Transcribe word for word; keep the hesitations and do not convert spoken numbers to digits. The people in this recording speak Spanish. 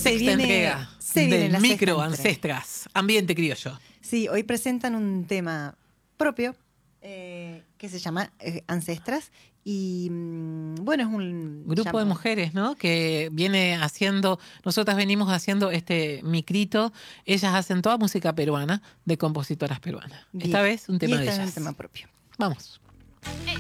sexta viene, entrega se viene del la micro sexta entrega. Ancestras, ambiente criollo. Sí, hoy presentan un tema propio eh, que se llama eh, Ancestras. Y mm, bueno, es un Grupo llama- de mujeres, ¿no? Que viene haciendo, nosotras venimos haciendo este micrito, ellas hacen toda música peruana de compositoras peruanas. Bien. Esta vez un Y tema de este es ellas. un tema propio. Vamos.